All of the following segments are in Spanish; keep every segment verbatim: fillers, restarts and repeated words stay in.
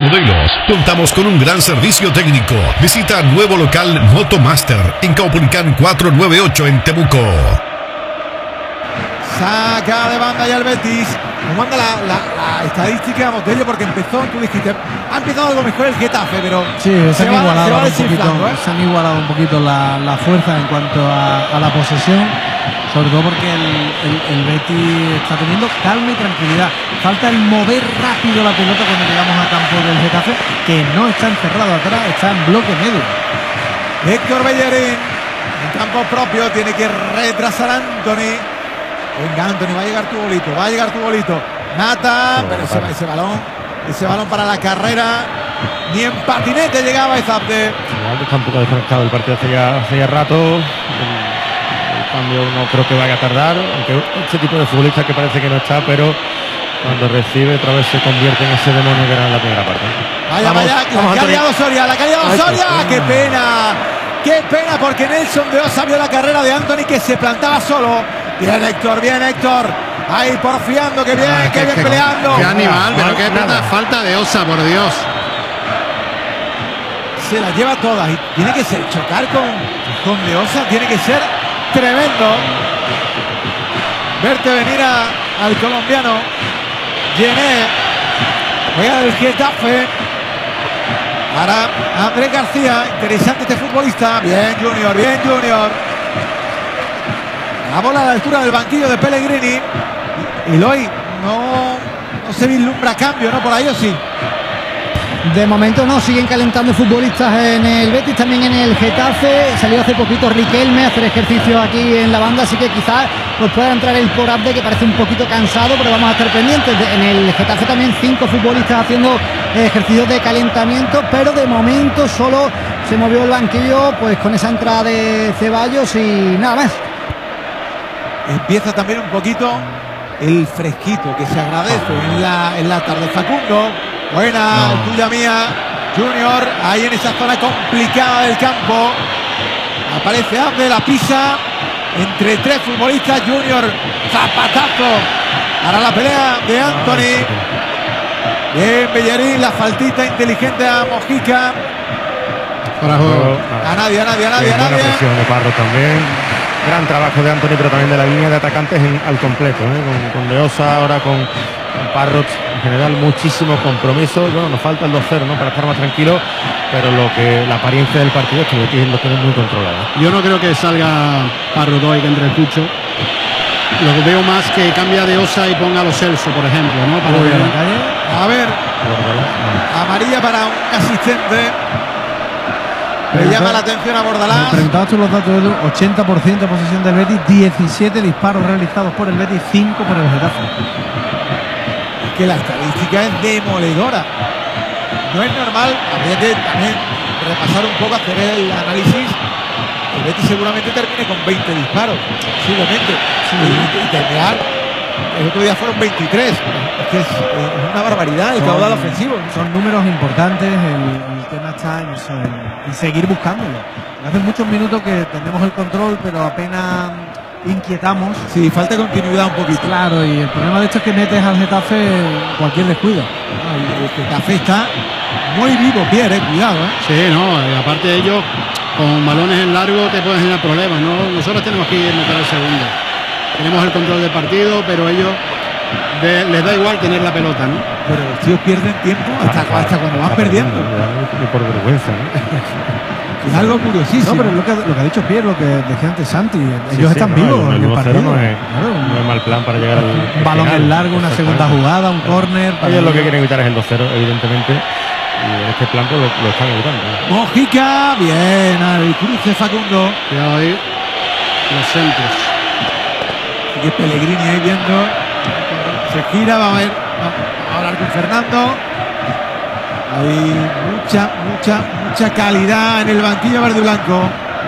modelos. Contamos con un gran servicio técnico. Visita nuevo local Motomaster en Caupolicán cuatrocientos noventa y ocho en Temuco. Saca de banda ya el Betis. Nos manda la, la, la estadística Botello, porque empezó, tú dijiste, ha empezado algo mejor el Getafe, pero sí, se, se, han, va, igualado se, un poquito, ¿eh? se han igualado un poquito la, la fuerza en cuanto a, a la posesión, sobre todo porque el, el, el Betis está teniendo calma y tranquilidad. Falta el mover rápido la pelota cuando llegamos a campo del Getafe, que no está encerrado atrás, está en bloque medio. Héctor Bellerín en campo propio, tiene que retrasar a Antony. Venga, Antony, va a llegar tu bolito, va a llegar tu bolito. Nata, pero ese, ese balón, ese balón para la carrera, ni en patinete llegaba Ezabde. Está un poco desconectado el partido hace ya, hace ya rato. El, el cambio no creo que vaya a tardar, aunque este tipo de futbolista que parece que no está, pero cuando recibe otra vez se convierte en ese demonio que era en la primera parte. Vaya, vamos, vaya, vamos, la que ha liado Soria, la que ha liado Soria, qué pena, qué pena, porque Nelson de Osa vio la carrera de Antony que se plantaba solo. Bien Héctor, bien Héctor. Ahí porfiando, que bien, ah, que, que bien que, peleando. Qué animal, pero qué nada, falta de Osa, por Dios. Se la lleva todas y tiene que ser chocar con, con de Osa, tiene que ser tremendo. Verte venir a, al colombiano. Llené. Juega el Getafe. Para Andrés García. Interesante este futbolista. Bien Junior, bien Junior. La bola a la altura del banquillo de Pellegrini. Y hoy no, no se vislumbra cambio, ¿no? Por ahí, ¿o sí? De momento no, siguen calentando futbolistas en el Betis, también en el Getafe. Salió hace poquito Riquelme a hacer ejercicio aquí en la banda, así que quizás pues pueda entrar el Porabde, que parece un poquito cansado, pero vamos a estar pendientes. En el Getafe también cinco futbolistas haciendo ejercicios de calentamiento, pero de momento solo se movió el banquillo pues con esa entrada de Ceballos y nada más. Empieza también un poquito el fresquito que se agradece en la, en la tarde. Facundo, buena, no. tuya mía. Junior, ahí en esa zona complicada del campo. Aparece Abde, la pisa entre tres futbolistas. Junior, zapatazo para la pelea de Antony. Bien, Bellerín, la faltita inteligente a Mojica. Para juego. A nadie, a nadie, a nadie, a nadie. Buena presión de Parro también. Gran trabajo de Antony, pero también de la línea de atacantes en, al completo, ¿eh? con, con De Osa, ahora con, con Parrot, en general muchísimos compromisos. Bueno, nos falta el dos cero, ¿no? Para estar más tranquilos, pero lo que la apariencia del partido es que lo tienen, lo tienen muy controlado. Yo no creo que salga Parrot hoy, que entre el Pucho. Lo que veo más que cambia De Osa y ponga a los Celso, por ejemplo, ¿no? Para ver. A ver, amarilla para un asistente. Le llama la atención a Bordalás. Preguntabas tú los datos, Edu. ochenta por ciento de posesión del Betis, diecisiete disparos realizados por el Betis, cinco por el Getafe. Es que la estadística es demoledora. No es normal, habría que también repasar un poco, hacer el análisis. El Betis seguramente termine con veinte disparos, posiblemente. Sí. Y, y terminar, el otro día fueron veintitrés. Es que es, es una barbaridad el caudal ofensivo. Son números importantes, el, el tema está en, eso, en, en seguir buscándolo. Hace muchos minutos que tenemos el control, pero apenas inquietamos. Sí, falta continuidad un poquito. Claro, y el problema de esto es que metes al Getafe cualquier descuido. Ah, el Getafe está muy vivo, Pierre, eh, cuidado, ¿eh? Sí, no, y aparte de ello, con balones en largo te pueden generar problemas, ¿no? Nosotros tenemos que ir a meter el segundo. Tenemos el control del partido, pero ellos de, les da igual tener la pelota, ¿no? Pero los tíos pierden tiempo hasta, ah, hasta cuando van perdiendo. Y por vergüenza, ¿no? Es algo curiosísimo. No, pero lo que, lo que ha dicho Pierre, lo que decía antes Santi, ellos sí, están sí, vivos no, en el partido. No es, claro, no es mal plan para llegar al un balón final, en largo, una segunda jugada, un córner. Ellos lo que quieren evitar es el dos cero, evidentemente. Y en este plan pues, lo, lo están evitando. Mojica, bien, al cruce Facundo. Cuidado ahí, los centros. Y Pellegrini ahí viendo. Se gira, va a ver. Va a hablar con Fernando. Hay mucha, mucha, mucha calidad en el banquillo verde y blanco.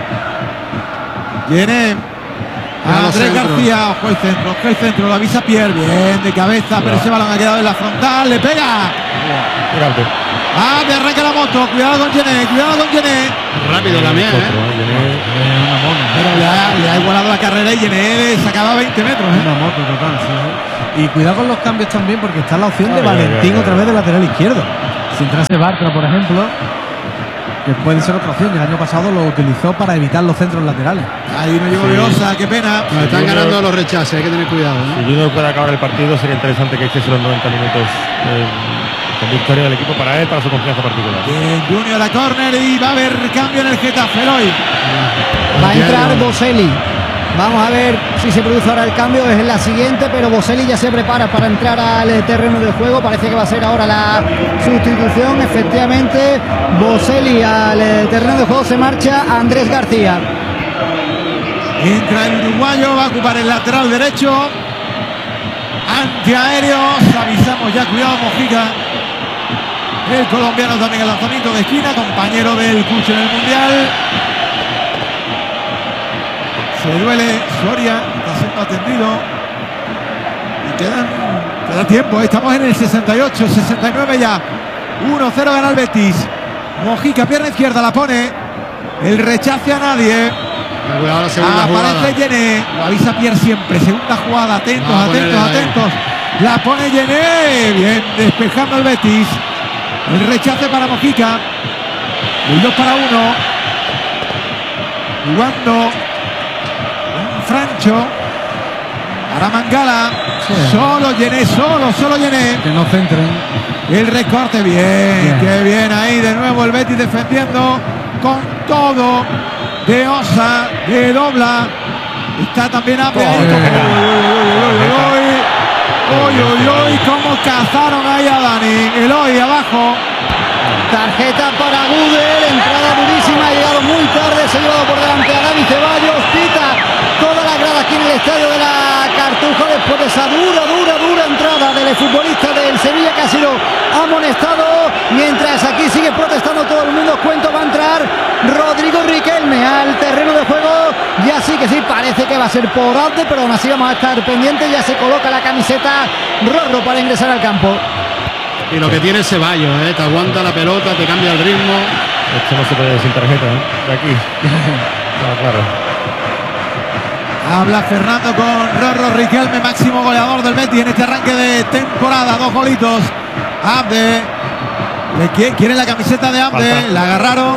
Viene Andrés García, ojo el centro, ojo el centro, lo avisa Pierre, bien de cabeza, pero ese balón ha quedado en la frontal, le pega. Ah, me arranca la moto, cuidado con Gené, cuidado con Gené. Rápido también, ¿eh? Pero le ha, le ha igualado la carrera y Gené sacaba veinte metros, ¿eh? Una moto total, sí, sí. Y cuidado con los cambios también, porque está la opción de Valentín otra vez de lateral izquierdo. Si entrase Bartra, por ejemplo, que puede ser otra opción, que el año pasado lo utilizó para evitar los centros laterales. Ahí no llegó Sí. de Osa, qué pena. Nos están Junior- ganando los rechaces, hay que tener cuidado, ¿no? Si Junior puede acabar el partido, sería interesante que hiciese los noventa minutos eh, con victoria del equipo para él, para su confianza particular. Bien, Junior a córner y va a haber cambio en el Getafe hoy. Va a entrar Boselli. Vamos a ver si se produce ahora el cambio, es la siguiente, pero Boselli ya se prepara para entrar al terreno de juego. Parece que va a ser ahora la sustitución. Efectivamente, Boselli al eh, terreno de juego, se marcha Andrés García. Entra el uruguayo, va a ocupar el lateral derecho. Antiaéreos, avisamos ya, cuidado Mojica. El colombiano también el lanzamiento de esquina, compañero del Cucho en el Mundial. Se duele Soria, está siendo atendido. Y quedan, queda tiempo, estamos en el sesenta y ocho, sesenta y nueve ya. uno cero gana el Betis. Mojica, pierna izquierda, la pone. El rechace a nadie. Cuidado la segunda jugada. Aparece Yené, lo avisa Pierre siempre. Segunda jugada, atentos, Va a ponerle atentos, ahí. atentos. La pone Yené, bien despejando el Betis. El rechace para Mojica. El dos para uno. Jugando un Francho para Mangala. Sí. Solo Yené, solo, solo Yené. Que no centren. El recorte, bien, Bien. qué bien ahí de nuevo el Betis defendiendo con todo. De Osa, de Dobla. Está también Abde. Oh, Uy, qué uy, pena. uy, uy, uy, uy, uy, cómo cazaron ahí a Dani. Eloy abajo. Tarjeta para Gudel, entrada durísima, ha llegado muy tarde, se ha llevado por delante a Dani Ceballos, pita toda la grada aquí en el estadio de la Cartuja después de esa dura, dura, dura entrada del futbolista del Sevilla que ha sido amonestado, mientras aquí sigue protestando todo el mundo. Cuento, va a entrar Rodrigo Riquelme al terreno de juego, ya sí que sí, parece que va a ser por Abde, pero aún así vamos a estar pendientes, ya se coloca la camiseta Rorro para ingresar al campo. Y lo que tiene Ceballos, ¿eh? Te aguanta la pelota, te cambia el ritmo. Esto no se puede sin tarjeta, ¿eh? De aquí. No, claro. Habla Fernando con Rorro Riquelme, máximo goleador del Betis en este arranque de temporada. Dos golitos. Abde. Le quiere, quiere la camiseta de Abde. Falta. La agarraron.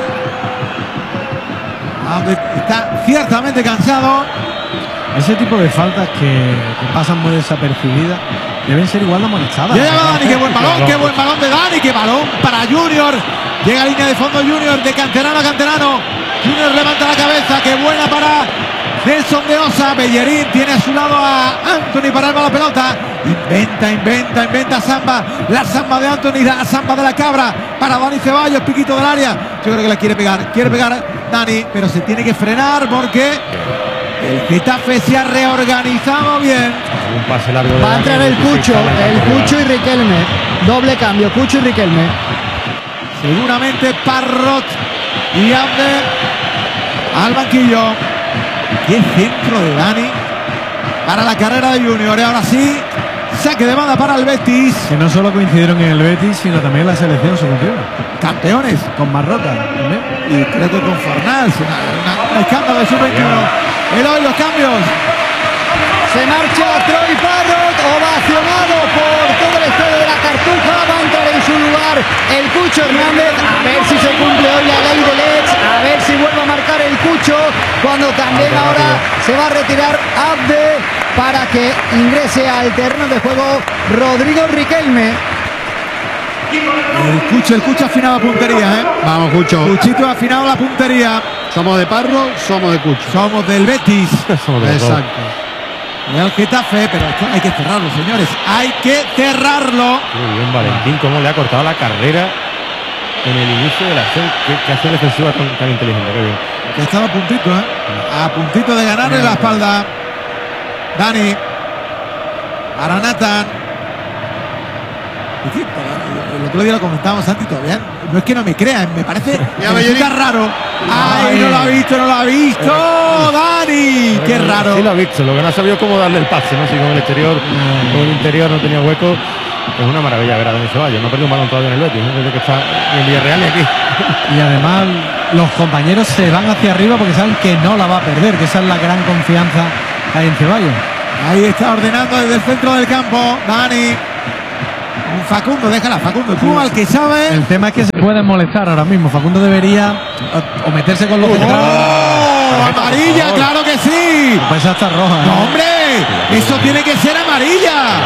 Abde está ciertamente cansado. Ese tipo de faltas que, que pasan muy desapercibidas deben ser igual de amonestadas. Ya llega Dani, qué buen balón, qué buen balón de Dani, qué balón para Junior. Llega a línea de fondo Junior, de canterano a canterano. Junior levanta la cabeza, qué buena para Nelson de Osa. Bellerín tiene a su lado a Anthony para armar la pelota. Inventa, inventa, inventa Samba. La Samba de Anthony, la Samba de la Cabra para Dani Ceballos, piquito del área. Yo creo que la quiere pegar, quiere pegar Dani, pero se tiene que frenar porque el Getafe se ha reorganizado bien. Un pase largo de Va a Dani, entrar el sí, Cucho, está en el campo Cucho y Riquelme. Doble cambio, Cucho y Riquelme. Seguramente Parrot y Abde al banquillo. Qué centro de Dani para la carrera de Junior. Y ahora sí, saque de banda para el Betis. Que no solo coincidieron en el Betis, sino también en la selección sub-veintiuno. Campeones. Con Marrota también. Y creo que con Fornals. Una, una- un escándalo de sub veintiuno. Eloy, los cambios. Se marcha Troy Parrot, ovacionado por todo el estadio de la Cartuja. Va a entrar en su lugar el Cucho Hernández. A ver si se cumple hoy la ley del ex. A ver si vuelve a marcar el Cucho. Cuando también ahora se va a retirar Abde para que ingrese al terreno de juego Rodrigo Riquelme. El Cucho, el Cucho ha afinado la puntería, ¿eh? Vamos, Cucho. Cuchito ha afinado la puntería. Somos de Parro, somos de Cucho. Somos del Betis. Somos de los dos. Exacto. Y el Getafe, pero esto hay que cerrarlo, señores. Hay que cerrarlo. Muy bien, Valentín, cómo le ha cortado la carrera en el inicio de la acción. Qué, qué acción defensiva tan, tan inteligente, qué bien. Que estaba a puntito, ¿eh? A puntito de ganarle la espalda. Dani. Para Nathan. Es que, El otro día lo comentábamos, Santi, todavía. No es que no me crean, me parece. Ya, me resulta Bellerín. raro. ¡Ay, no lo ha visto, no lo ha visto! ¡Dani! ¡Qué raro! Sí lo ha visto, lo que no ha sabido cómo darle el pase, ¿no? Si con el exterior, con el interior no tenía hueco. Es una maravilla ver a Dani Ceballos. No ha perdido un balón todavía en el Betis, ¿no? Desde que está en Villarreal y aquí. Y además los compañeros se van hacia arriba porque saben que no la va a perder, que esa es la gran confianza que hay en Ceballos. Ahí está ordenando desde el centro del campo. Dani. Facundo, déjala, Facundo, tú al que sabes. El tema es que se pueden molestar ahora mismo. Facundo debería o, o meterse con los ¡Oh! centrales. ¡Amarilla, claro que sí! Pues hasta roja. ¿eh? ¡No, hombre! ¡Eso tiene que ser amarilla!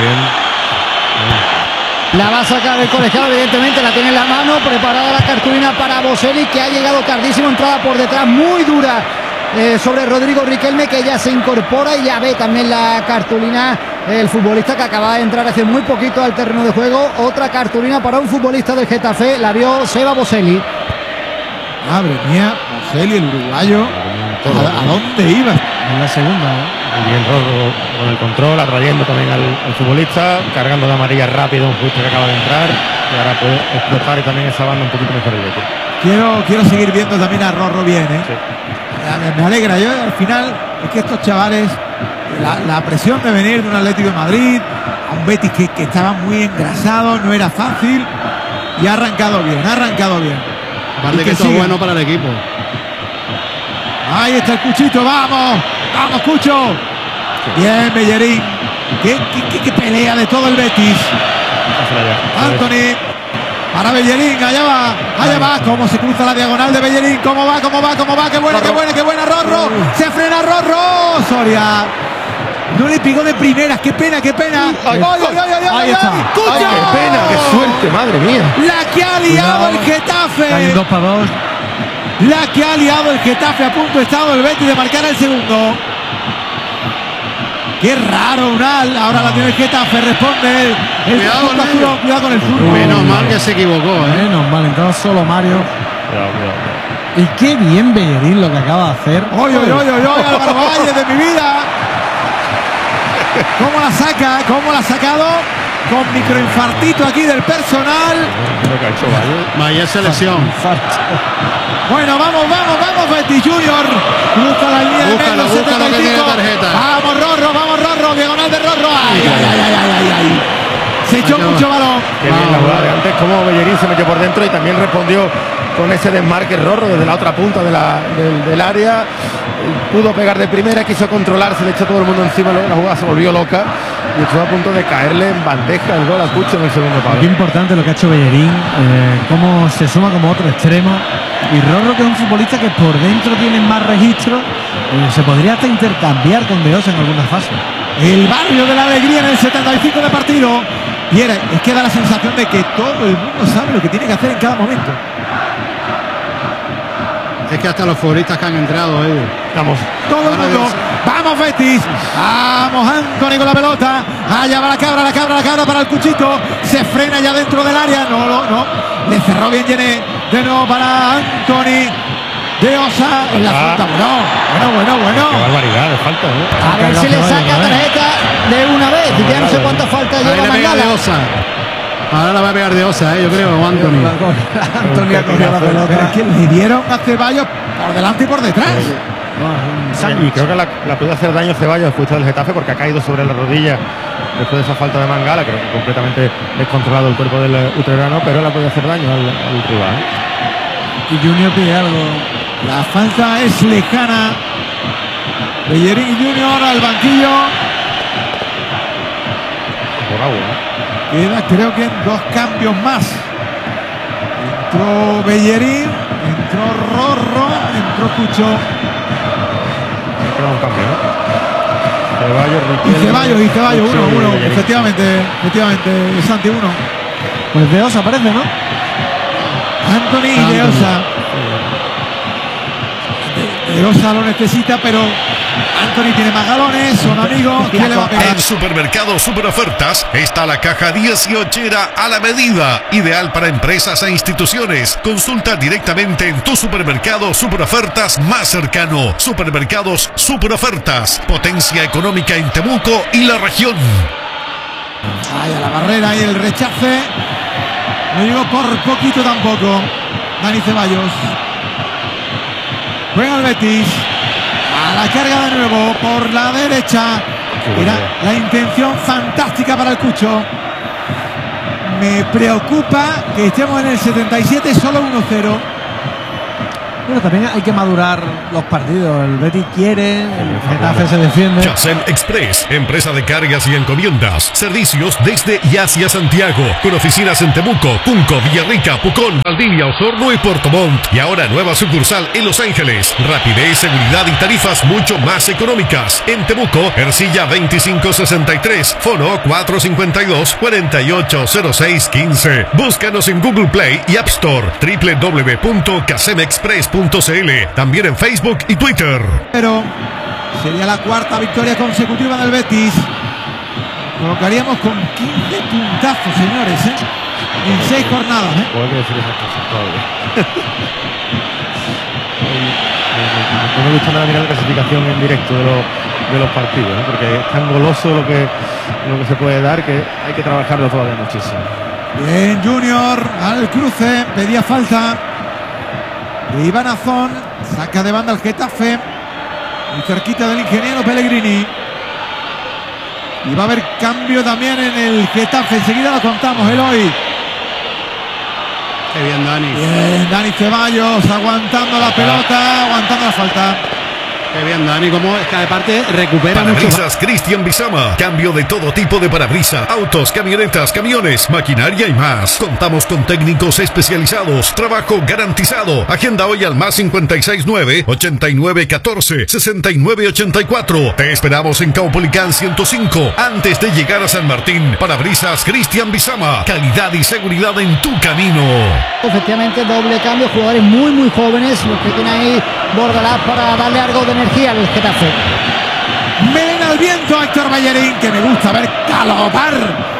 La va a sacar el colegiado, evidentemente, la tiene en la mano, preparada la cartulina para Boselli, que ha llegado tardísimo, entrada por detrás muy dura eh, sobre Rodrigo Riquelme, que ya se incorpora y ya ve también la cartulina el futbolista que acaba de entrar hace muy poquito al terreno de juego. Otra cartulina para un futbolista del Getafe, la vio Seba Boselli. Madre mía, Boselli, el uruguayo, ¿a, a dónde iba? En la segunda, ¿eh? Bien Rorro con el control, atrayendo también al, al futbolista, cargando de amarilla rápido un futbolista que acaba de entrar, y ahora puede explotar y también esa banda un poquito mejor el Betis. Quiero, quiero seguir viendo también a Rorro bien, ¿eh? Sí. Me, me alegra, yo al final es que estos chavales, la, la presión de venir de un Atlético de Madrid a un Betis que, que estaba muy engrasado, no era fácil, y ha arrancado bien, ha arrancado bien. Aparte que esto es bueno para el equipo. Ahí está el Cuchito, vamos, vamos Cucho. Bien, Bellerín. ¿Qué, qué, qué, qué pelea de todo el Betis. Anthony para Bellerín, allá va, allá va, cómo se cruza la diagonal de Bellerín, cómo va, cómo va, cómo va, qué buena, qué buena, qué buena, Rorro, se frena Rorro, Soria. No le pegó de primeras, qué pena, qué pena. Ay, ay, ay, ay, ay, ahí ay, está. ay, ¡Cucho! Ay, qué pena, qué suerte, madre mía. La que ha liado el Getafe. Hay un dos para dos. La que ha liado el Getafe, a punto estado el Betis de marcar el segundo. Qué raro, Unal. Ahora la tiene el Getafe, responde el, el Cuidado, conjunto Mario. azul, cuidado con el zurdo. Menos mal que se equivocó, ¿eh? Menos mal, entraba solo Mario. Cuidado, cuidado. Y qué bien Bellerín lo que acaba de hacer. Oye, oye, oye, oye, Álvaro Valle de mi vida. ¿Cómo la saca? ¿Cómo la ha sacado? Con microinfartito aquí del personal. Lo que ha hecho Valle. Vaya selección. Bueno, vamos, vamos, vamos, Betis Junior. Busca la línea de Búscalo, medio, búscalo que tiene setenta y cinco. tarjeta. Vamos, Rorro, vamos, Rorro, diagonal de Rorro. Ay, ay, ay, ay, ay, ay. Se echó Ay, mucho balón. Qué bien la jugada de antes, como Bellerín se metió por dentro y también respondió con ese desmarque Rorro desde la otra punta de la, del, del área. Pudo pegar de primera, quiso controlarse, le echó todo el mundo encima, luego la jugada se volvió loca y estuvo a punto de caerle en bandeja el gol a Cucho en el segundo palo. Qué importante lo que ha hecho Bellerín, eh, cómo se suma como otro extremo. Y Rorro, que es un futbolista que por dentro tiene más registro, eh, se podría hasta intercambiar con Deosa en alguna fase. El barrio de la alegría en el setenta y cinco de partido. Y era, es que da la sensación de que todo el mundo sabe lo que tiene que hacer en cada momento. Es que hasta los futbolistas que han entrado ellos. Vamos. Todo el mundo. Vamos, Betis. Vamos, Anthony con la pelota. Allá va la cabra, la cabra, la cabra para el Cuchito. Se frena ya dentro del área. No, no, no. Le cerró bien Gené. De nuevo para Anthony. De Osa en la Ah. falta. Bueno, bueno, bueno, Qué bueno. barbaridad de falta, ¿no? A ver si le saca tarjeta de una vez. Ya no sé cuántas faltas Ahí lleva le pega de Mangala. Osa. Ahora la va a pegar de Osa, ¿eh? Yo creo, o Anthony. Antonio ha cogido la Pero pelota. es que le dieron a Ceballos por delante y por detrás. Y creo que la, la puede hacer daño Ceballos, el futbolista del Getafe, porque ha caído sobre la rodilla después de esa falta de Mangala. Creo que completamente descontrolado el cuerpo del utrerano, pero la puede hacer daño al, al rival. Y Junior pide algo. La falta es lejana. Bellerín Junior al banquillo. Por agua, ¿no? Queda creo que dos cambios más. Entró Bellerín, entró Rorro, entró Cucho. Ha quedado un cambio, ¿no? Ceballos, Y Riquelme, Ceballos, y Ceballos, Cucho uno, y uno. Bellerín. Efectivamente, efectivamente, Santi uno. Pues Deosa aparece, ¿no? Anthony y Anthony. Deosa. De- Deosa lo necesita, pero Anthony tiene más galones, son amigos. ¿Quién le va a pegar? En Supermercado Super Ofertas está la caja dieciochera a la medida, ideal para empresas e instituciones. Consulta directamente en tu supermercado Super Ofertas más cercano. Supermercados Super Ofertas, potencia económica en Temuco y la región. Ay, a la barrera y el rechace. No llegó por poquito tampoco Dani Ceballos. Juega el Betis. A la carga de nuevo por la derecha. Era la intención fantástica para el Cucho. Me preocupa que estemos en el setenta y siete, solo uno cero. Bueno, también hay que madurar los partidos. El Betis quiere, el Getafe se defiende. Chacen Express, empresa de cargas y encomiendas. Servicios desde y hacia Santiago, con oficinas en Temuco, Punco, Villarrica, Pucón, Valdivia, Osorno y Puerto Montt. Y ahora nueva sucursal en Los Ángeles. Rapidez, seguridad y tarifas mucho más económicas. En Temuco, Ercilla veinticinco sesenta y tres, Fono cuatro cincuenta y dos, cuarenta y ocho cero seis quince. Búscanos en Google Play y App Store, doble u doble u doble u punto casem express punto c l. También en Facebook y Twitter. Pero sería la cuarta victoria consecutiva del Betis. Colocaríamos con quince puntazos, señores, ¿eh? En seis jornadas, ¿eh? Hay que decir esas cosas todavía. No me gusta nada mirar la clasificación en directo de los, de los partidos, ¿eh? Porque es tan goloso lo que, lo que se puede dar que hay que trabajarlo todavía muchísimo. Bien, Junior al cruce, pedía falta de Iván Azón, saca de banda al Getafe, muy cerquita del ingeniero Pellegrini. Y va a haber cambio también en el Getafe, enseguida lo contamos, Eloy. Qué bien, Dani. Bien, Dani Ceballos aguantando la pelota, aguantando la falta. Qué bien, Dani, como es que aparte recupera mucho. Parabrisas Cristian Bizama. Cambio de todo tipo de parabrisas. Autos, camionetas, camiones, maquinaria y más. Contamos con técnicos especializados. Trabajo garantizado. Agenda hoy al más cincuenta y seis nueve, ochenta y nueve catorce, sesenta y nueve ochenta y cuatro. Te esperamos en Caupolicán ciento cinco. Antes de llegar a San Martín. Parabrisas Cristian Bizama. Calidad y seguridad en tu camino. Efectivamente, doble cambio, jugadores muy muy jóvenes, los que tiene ahí Bordalás para darle algo de energía al Getafe. Melena al viento a Héctor Bellerín, que me gusta ver galopar